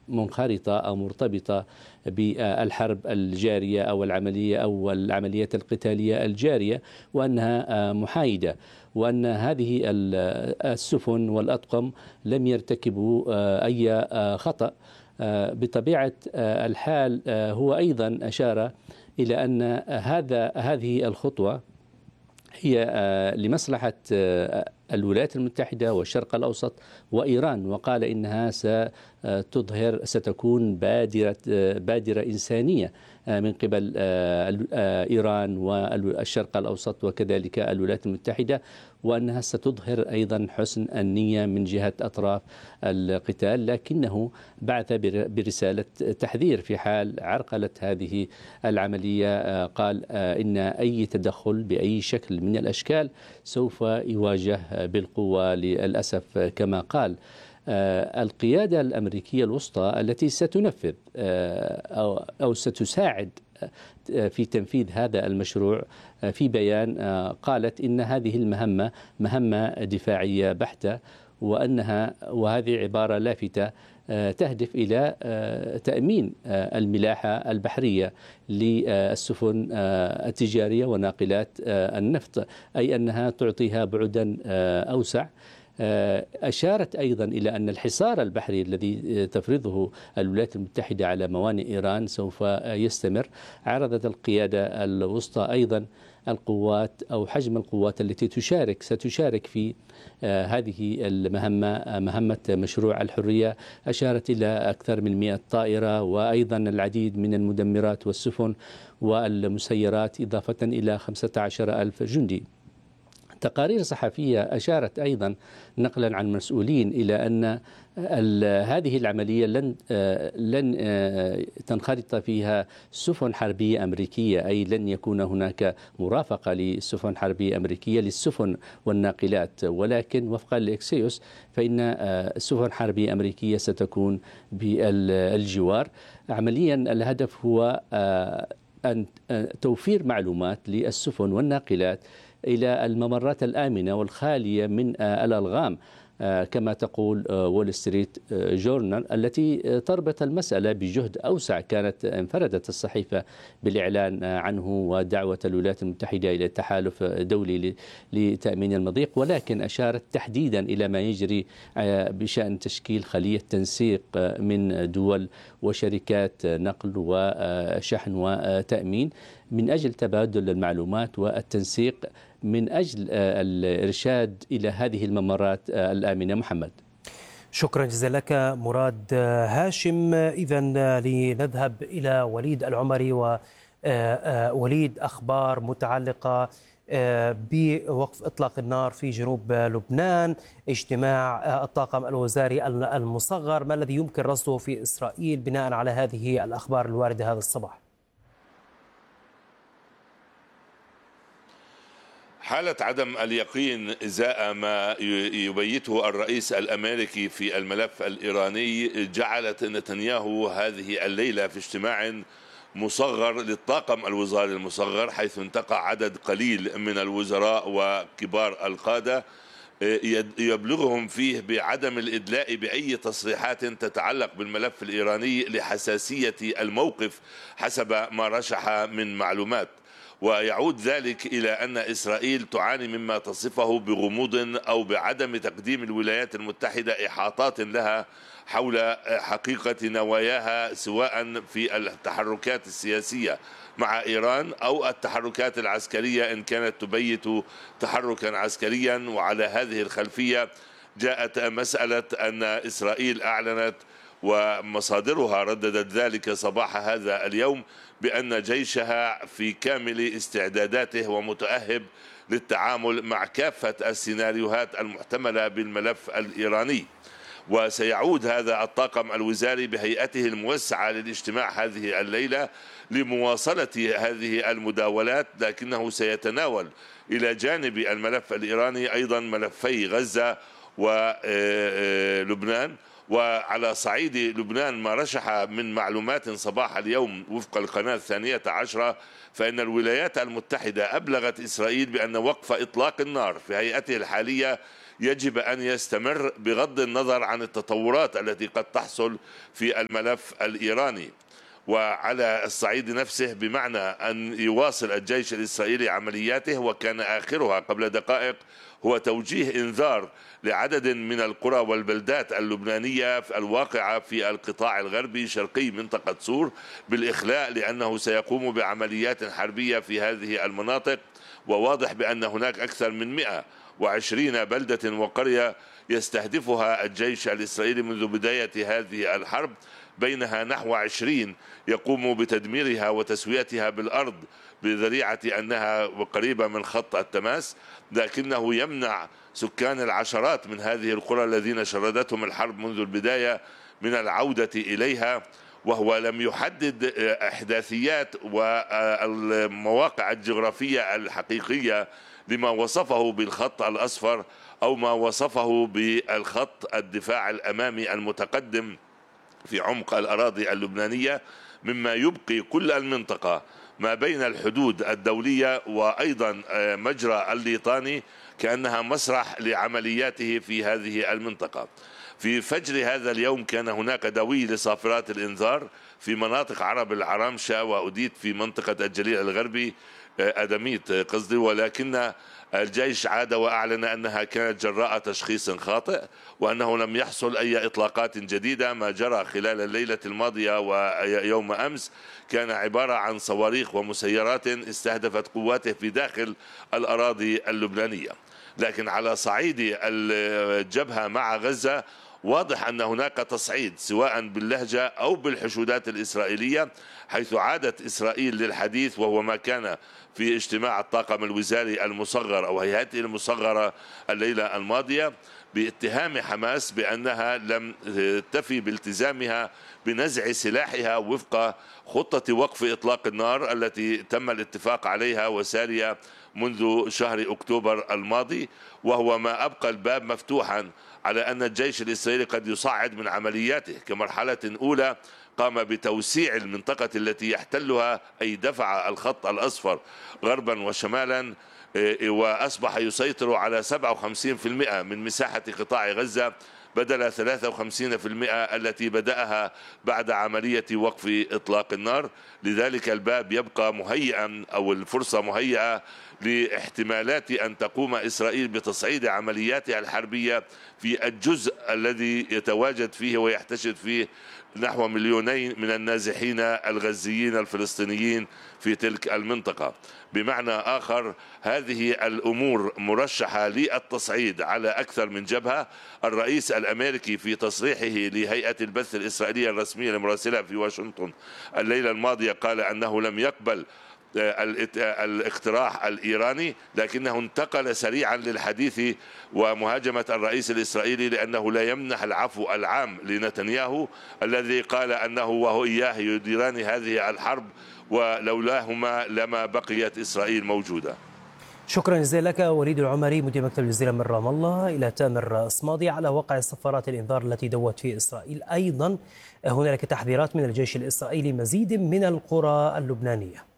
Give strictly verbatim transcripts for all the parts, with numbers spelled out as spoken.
منخرطة أو مرتبطة بالحرب الجارية أو العملية أو العمليات القتالية الجارية، وأنها محايدة، وأن هذه السفن والأطقم لم يرتكبوا أي خطأ. بطبيعة الحال هو أيضا أشار إلى أن هذا هذه الخطوة هي لمصلحة الولايات المتحدة والشرق الأوسط وإيران، وقال إنها ستظهر ستكون بادرة بادرة إنسانية من قبل إيران والشرق الأوسط وكذلك الولايات المتحدة، وأنها ستظهر أيضا حسن النية من جهة أطراف القتال، لكنه بعث برسالة تحذير في حال عرقلة هذه العملية. قال إن أي تدخل بأي شكل من الأشكال سوف يواجه بالقوة للأسف. كما قال القيادة الأمريكية الوسطى التي ستنفذ أو ستساعد في تنفيذ هذا المشروع، في بيان قالت إن هذه المهمة مهمة دفاعية بحتة، وأنها وهذه عبارة لافتة تهدف إلى تأمين الملاحة البحرية للسفن التجارية وناقلات النفط، أي أنها تعطيها بعدا أوسع. أشارت أيضا إلى أن الحصار البحري الذي تفرضه الولايات المتحدة على موانئ إيران سوف يستمر. عرضت القيادة الوسطى أيضا القوات أو حجم القوات التي تشارك ستشارك في هذه المهمة، مهمة مشروع الحرية. أشارت إلى أكثر من مئة طائرة وأيضا العديد من المدمرات والسفن والمسيرات، إضافة إلى خمسة عشر ألف جندي. تقارير صحفية أشارت أيضا نقلا عن مسؤولين إلى أن هذه العملية لن لن تنخرط فيها سفن حربية أمريكية، أي لن يكون هناك مرافقة لسفن حربية أمريكية للسفن والناقلات، ولكن وفقا لإكسيوس فإن سفن حربية أمريكية ستكون بالجوار. عمليا الهدف هو أن توفير معلومات للسفن والناقلات إلى الممرات الآمنة والخالية من الألغام، كما تقول وول ستريت جورنال، التي تربط المسألة بجهد أوسع. كانت انفردت الصحيفة بالإعلان عنه ودعوة الولايات المتحدة إلى تحالف دولي لتأمين المضيق، ولكن أشارت تحديدا إلى ما يجري بشأن تشكيل خلية تنسيق من دول وشركات نقل وشحن وتأمين من أجل تبادل المعلومات والتنسيق من أجل الإرشاد إلى هذه الممرات الآمنة. محمد، شكرا جزيلا لك مراد هاشم. إذا لنذهب إلى وليد العمري ووليد أخبار متعلقة بوقف إطلاق النار في جنوب لبنان، اجتماع الطاقم الوزاري المصغر، ما الذي يمكن رصده في إسرائيل بناء على هذه الأخبار الواردة هذا الصباح؟ حالة عدم اليقين إزاء ما يبيته الرئيس الأمريكي في الملف الإيراني جعلت نتنياهو هذه الليلة في اجتماع مصغر للطاقم الوزاري المصغر، حيث انتقى عدد قليل من الوزراء وكبار القادة يبلغهم فيه بعدم الإدلاء بأي تصريحات تتعلق بالملف الإيراني لحساسية الموقف حسب ما رشح من معلومات. ويعود ذلك إلى أن إسرائيل تعاني مما تصفه بغموض أو بعدم تقديم الولايات المتحدة إحاطات لها حول حقيقة نواياها، سواء في التحركات السياسية مع إيران أو التحركات العسكرية إن كانت تبيت تحركا عسكريا. وعلى هذه الخلفية جاءت مسألة أن إسرائيل أعلنت ومصادرها رددت ذلك صباح هذا اليوم بأن جيشها في كامل استعداداته ومتأهب للتعامل مع كافة السيناريوهات المحتملة بالملف الإيراني. وسيعود هذا الطاقم الوزاري بهيئته الموسعة للاجتماع هذه الليلة لمواصلة هذه المداولات، لكنه سيتناول إلى جانب الملف الإيراني أيضا ملفي غزة ولبنان. وعلى صعيد لبنان ما رشح من معلومات صباح اليوم وفق القناة الثانية عشرة، فإن الولايات المتحدة أبلغت إسرائيل بأن وقف إطلاق النار في هيئته الحالية يجب أن يستمر بغض النظر عن التطورات التي قد تحصل في الملف الإيراني. وعلى الصعيد نفسه بمعنى أن يواصل الجيش الإسرائيلي عملياته، وكان آخرها قبل دقائق هو توجيه إنذار لعدد من القرى والبلدات اللبنانية الواقعة في القطاع الغربي شرقي منطقة سور بالإخلاء، لأنه سيقوم بعمليات حربية في هذه المناطق. وواضح بأن هناك أكثر من مئة وعشرين بلدة وقرية يستهدفها الجيش الإسرائيلي منذ بداية هذه الحرب، بينها نحو عشرين يقوم بتدميرها وتسويتها بالأرض بذريعة أنها قريبة من خط التماس، لكنه يمنع سكان العشرات من هذه القرى الذين شردتهم الحرب منذ البداية من العودة إليها. وهو لم يحدد إحداثيات والمواقع الجغرافية الحقيقية لما وصفه بالخط الأصفر أو ما وصفه بالخط الدفاع الأمامي المتقدم في عمق الأراضي اللبنانية، مما يبقي كل المنطقة ما بين الحدود الدولية وأيضا مجرى الليطاني كأنها مسرح لعملياته في هذه المنطقة. في فجر هذا اليوم كان هناك دوي لصافرات الإنذار في مناطق عرب العرامشة وأديت في منطقة الجليل الغربي أدميت قصدي، ولكن الجيش عاد وأعلن أنها كانت جراء تشخيص خاطئ، وأنه لم يحصل أي إطلاقات جديدة. ما جرى خلال الليلة الماضية ويوم أمس كان عبارة عن صواريخ ومسيرات استهدفت قواته في داخل الأراضي اللبنانية. لكن على صعيد الجبهة مع غزة واضح أن هناك تصعيد سواء باللهجة أو بالحشودات الإسرائيلية، حيث عادت إسرائيل للحديث، وهو ما كان في اجتماع الطاقم الوزاري المصغر أو هيئته المصغرة الليلة الماضية، باتهام حماس بأنها لم تفي بالتزامها بنزع سلاحها وفق خطة وقف إطلاق النار التي تم الاتفاق عليها وسارية منذ شهر أكتوبر الماضي. وهو ما أبقى الباب مفتوحا على أن الجيش الإسرائيلي قد يصعد من عملياته كمرحلة أولى قام بتوسيع المنطقة التي يحتلها، أي دفع الخط الأصفر غربا وشمالا، وأصبح يسيطر على سبعة وخمسين بالمئة من مساحة قطاع غزة بدل ثلاثة وخمسين بالمئة التي بدأها بعد عملية وقف إطلاق النار. لذلك الباب يبقى مهيئا أو الفرصة مهيئة لاحتمالات أن تقوم إسرائيل بتصعيد عملياتها الحربية في الجزء الذي يتواجد فيه ويحتشد فيه نحو مليونين من النازحين الغزيين الفلسطينيين في تلك المنطقة. بمعنى آخر هذه الأمور مرشحة للتصعيد على أكثر من جبهة. الرئيس الأمريكي في تصريحه لهيئة البث الإسرائيلية الرسمية المراسلة في واشنطن الليلة الماضية قال أنه لم يقبل الاقتراح الإيراني، لكنه انتقل سريعا للحديث ومهاجمة الرئيس الإسرائيلي لأنه لا يمنح العفو العام لنتنياهو الذي قال أنه وهو إياه يديران هذه الحرب ولولاهما لما بقيت إسرائيل موجودة. شكرا جزيلا لك وليد العمري مدير مكتب الجزيرة من رام الله. إلى تامر صمادي على واقع صفارات الإنذار التي دوت في إسرائيل، أيضا هنالك تحذيرات من الجيش الإسرائيلي مزيد من القرى اللبنانية.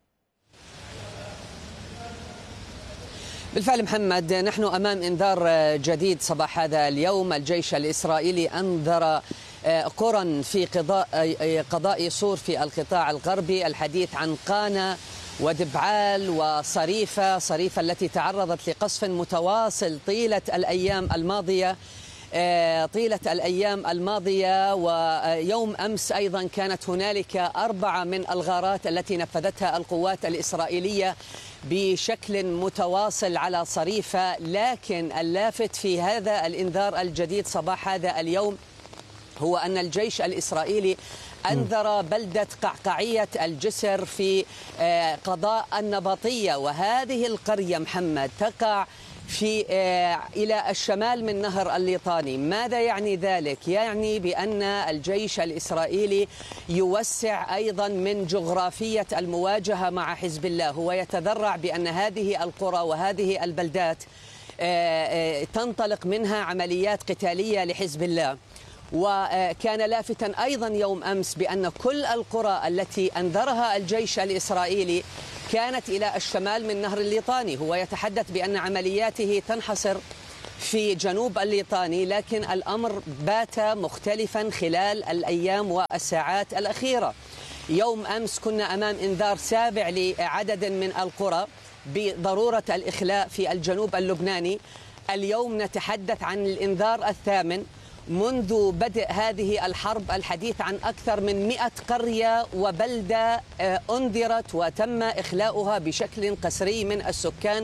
بالفعل محمد، نحن أمام إنذار جديد صباح هذا اليوم. الجيش الإسرائيلي أنذر قرى في قضاء قضاء سور في القطاع الغربي، الحديث عن قانا ودبعال وصريفة صريفة التي تعرضت لقصف متواصل طيلة الأيام الماضية طيلة الأيام الماضية ويوم أمس أيضا كانت هنالك أربعة من الغارات التي نفذتها القوات الإسرائيلية بشكل متواصل على صريفة. لكن اللافت في هذا الإنذار الجديد صباح هذا اليوم هو أن الجيش الإسرائيلي أنذر بلدة قعقعية الجسر في قضاء النبطية، وهذه القرية محمد تقع في إلى الشمال من نهر الليطاني. ماذا يعني ذلك؟ يعني بأن الجيش الإسرائيلي يوسع أيضا من جغرافية المواجهة مع حزب الله. هو يتذرع بأن هذه القرى وهذه البلدات تنطلق منها عمليات قتالية لحزب الله. وكان لافتا أيضا يوم أمس بأن كل القرى التي أنذرها الجيش الإسرائيلي كانت إلى الشمال من نهر الليطاني. هو يتحدث بأن عملياته تنحصر في جنوب الليطاني، لكن الأمر بات مختلفا خلال الأيام والساعات الأخيرة. يوم أمس كنا أمام إنذار سابع لعدد من القرى بضرورة الإخلاء في الجنوب اللبناني. اليوم نتحدث عن الإنذار الثامن منذ بدء هذه الحرب. الحديث عن أكثر من مئة قرية وبلدة أنذرت وتم إخلاؤها بشكل قسري من السكان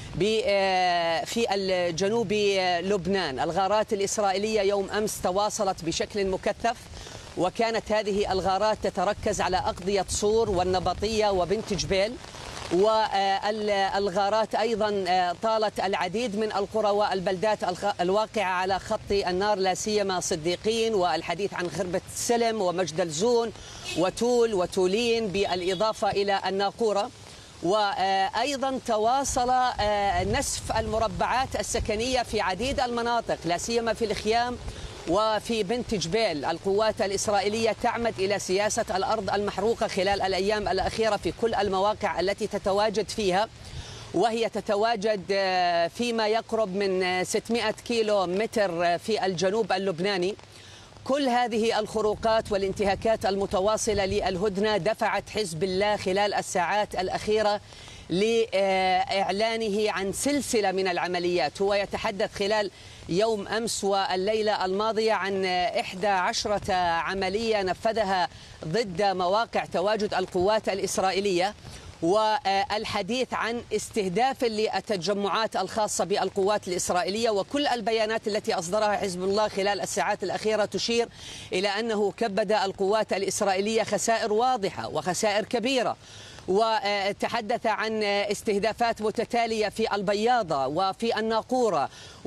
في الجنوب لبنان. الغارات الإسرائيلية يوم أمس تواصلت بشكل مكثف، وكانت هذه الغارات تتركز على أقضية صور والنبطية وبنت جبيل، والغارات أيضا طالت العديد من القرى والبلدات الواقعة على خط النار، لا سيما صديقين، والحديث عن خربة سلم ومجد الزون وتول وتولين، بالإضافة إلى الناقورة. وأيضا تواصل نسف المربعات السكنية في عديد المناطق، لا سيما في الخيام وفي بنت جبيل. القوات الإسرائيلية تعمد إلى سياسة الأرض المحروقة خلال الأيام الأخيرة في كل المواقع التي تتواجد فيها، وهي تتواجد فيما يقرب من ستمئة كيلو متر في الجنوب اللبناني. كل هذه الخروقات والانتهاكات المتواصلة للهدنة دفعت حزب الله خلال الساعات الأخيرة لإعلانه عن سلسلة من العمليات. هو يتحدث خلال يوم أمس والليلة الماضية عن إحدى عشرة عملية نفذها ضد مواقع تواجد القوات الإسرائيلية، والحديث عن استهداف للتجمعات الخاصة بالقوات الإسرائيلية. وكل البيانات التي أصدرها حزب الله خلال الساعات الأخيرة تشير إلى أنه كبد القوات الإسرائيلية خسائر واضحة وخسائر كبيرة، وتحدث عن استهدافات متتالية في البياضة وفي الناقورة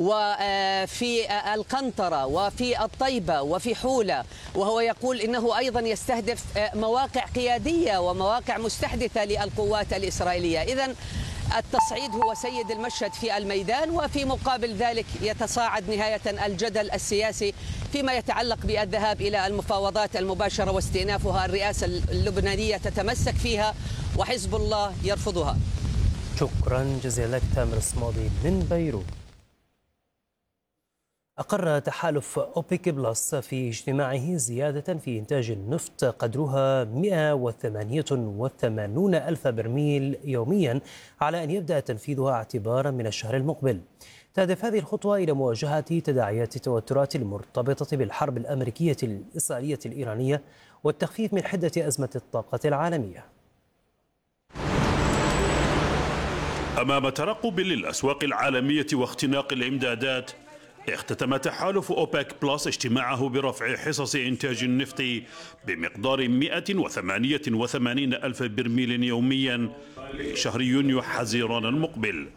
وفي القنطرة وفي الطيبة وفي حولة. وهو يقول إنه أيضا يستهدف مواقع قيادية ومواقع مستحدثة للقوات الإسرائيلية. إذن التصعيد هو سيد المشهد في الميدان، وفي مقابل ذلك يتصاعد نهاية الجدل السياسي فيما يتعلق بالذهاب إلى المفاوضات المباشرة واستئنافها. الرئاسة اللبنانية تتمسك فيها وحزب الله يرفضها. شكرا جزيلا لك تامر الصمادي من بيروت. أقر تحالف أوبك بلس في اجتماعه زيادة في إنتاج النفط قدرها مئة وثمانية وثمانين ألف برميل يوميا على أن يبدأ تنفيذها اعتبارا من الشهر المقبل. تهدف هذه الخطوة إلى مواجهة تداعيات التوترات المرتبطة بالحرب الأمريكية الإسرائيلية الإيرانية والتخفيف من حدة أزمة الطاقة العالمية. أمام ترقب للأسواق العالمية واختناق الإمدادات، اختتم تحالف أوبك بلس اجتماعه برفع حصص إنتاج النفط بمقدار مئة وثمانية وثمانين ألف برميل يوميا لشهر يونيو حزيران المقبل.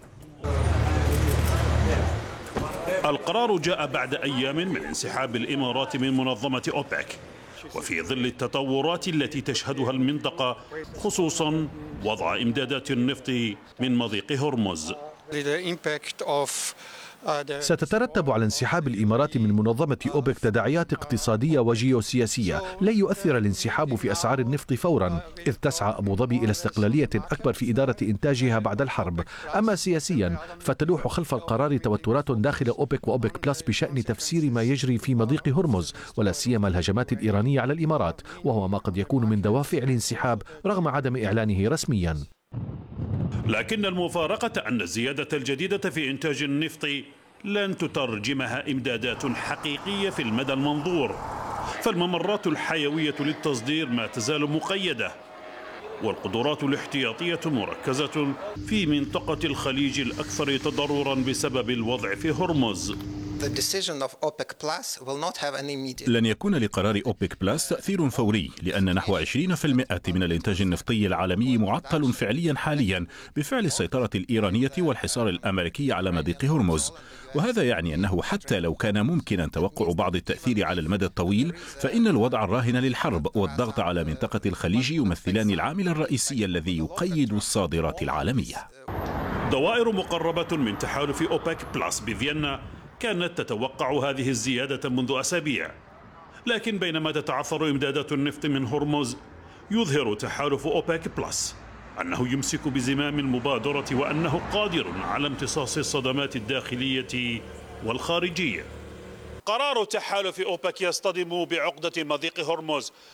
القرار جاء بعد أيام من انسحاب الإمارات من منظمة أوبك، وفي ظل التطورات التي تشهدها المنطقة، خصوصا وضع إمدادات النفط من مضيق هرمز. ستترتب على انسحاب الإمارات من منظمة أوبك تداعيات اقتصادية وجيوسياسية. لن يؤثر الانسحاب في أسعار النفط فورا، إذ تسعى أبو ظبي إلى استقلالية أكبر في إدارة إنتاجها بعد الحرب. أما سياسيا فتلوح خلف القرار توترات داخل أوبك وأوبك بلس بشأن تفسير ما يجري في مضيق هرمز، ولا سيما الهجمات الإيرانية على الإمارات، وهو ما قد يكون من دوافع الانسحاب رغم عدم إعلانه رسميا. لكن المفارقة أن الزيادة الجديدة في إنتاج النفط لن تترجمها إمدادات حقيقية في المدى المنظور، فالممرات الحيوية للتصدير ما تزال مقيدة، والقدرات الاحتياطية مركزة في منطقة الخليج الأكثر تضررا بسبب الوضع في هرمز. لن يكون لقرار أوبك بلس تأثير فوري، لأن نحو عشرين بالمئة من الإنتاج النفطي العالمي معطل فعليا حاليا بفعل السيطرة الإيرانية والحصار الأمريكي على مضيق هرمز. وهذا يعني أنه حتى لو كان ممكنا توقع بعض التأثير على المدى الطويل، فإن الوضع الراهن للحرب والضغط على منطقة الخليج يمثلان العامل الرئيسي الذي يقيد الصادرات العالمية. دوائر مقربة من تحالف أوبك بلس بفيينا كانت تتوقع هذه الزيادة منذ أسابيع، لكن بينما تتعثر إمدادات النفط من هرمز، يظهر تحالف أوبك بلس أنه يمسك بزمام المبادرة وأنه قادر على امتصاص الصدمات الداخلية والخارجية. قرار تحالف أوبك يصطدم بعقدة مضيق هرمز